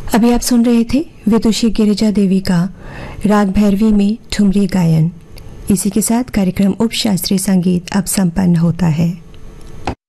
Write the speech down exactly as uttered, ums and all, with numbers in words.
अभी आप सुन रहे थे विदुषी गिरिजा देवी का राग भैरवी में ठुमरी गायन। इसी के साथ कार्यक्रम उपशास्त्रीय संगीत अब संपन्न होता है।